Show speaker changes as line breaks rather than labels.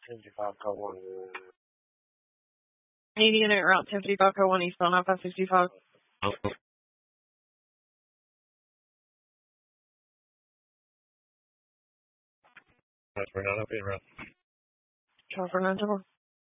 55 code 1.
Any unit route 1055 code 1 eastbound, 9565.
That's for 9 up in route.
Charles for 9